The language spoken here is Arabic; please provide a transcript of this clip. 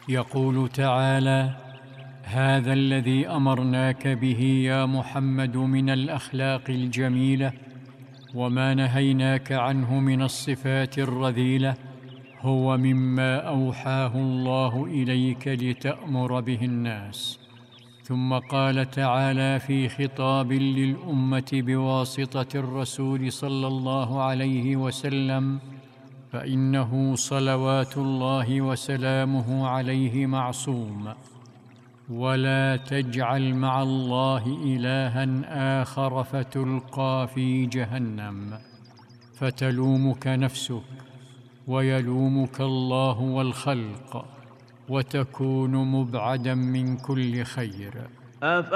يقول تعالى: هذا الذي أمرناك به يا محمد من الأخلاق الجميلة، وما نهيناك عنه من الصفات الرذيلة، هو مما أوحاه الله إليك لتأمر به الناس. ثم قال تعالى في خطاب للأمة بواسطة الرسول صلى الله عليه وسلم: فإنه صلوات الله وسلامه عليه معصوم، ولا تجعل مع الله إلها آخر فتلقى في جهنم، فتلومك نفسك ويلومك الله والخلق، وتكون مبعدا من كل خير.